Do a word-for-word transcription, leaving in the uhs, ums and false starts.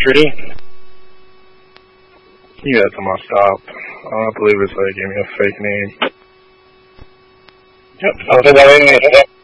Trudy? You got to must stop. I don't believe it's like gave me a fake name. Yep. I'll do that anyway.